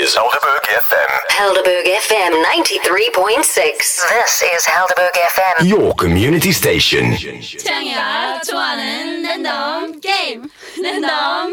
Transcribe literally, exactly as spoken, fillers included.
is Helderberg F M. Helderberg F M ninety-three point six. This is Helderberg F M. Your community station. 태양이가 좋아하는 랜덤 게임 랜덤